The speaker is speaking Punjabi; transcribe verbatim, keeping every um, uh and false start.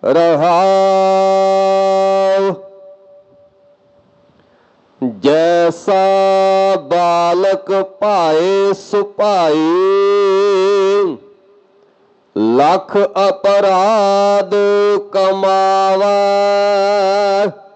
रहाओ। जैसा बालक पाए सुपाई, लख अपराध कमावा।